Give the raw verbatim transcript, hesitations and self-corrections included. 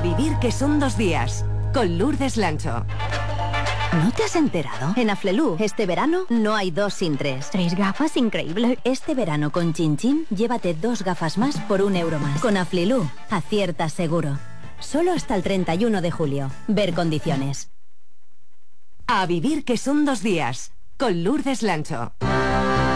vivir que son dos días, con Lourdes Lancho. ¿No te has enterado? En Aflelu, este verano, no hay dos sin tres. ¿Tres gafas? Increíble. Este verano con Chin Chin, llévate dos gafas más por un euro más. Con Aflelu, aciertas seguro. Solo hasta el treinta y uno de julio. Ver condiciones. A vivir que son dos días, con Lourdes Lancho.